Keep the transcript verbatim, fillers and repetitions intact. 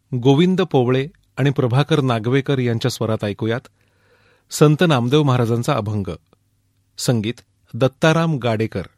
गोविंद पोवळे आणि प्रभाकर नागवेकर यांच्या स्वरात ऐकूयात संत नामदेव महाराजांचा अभंग. संगीत दत्ताराम गाडेकर.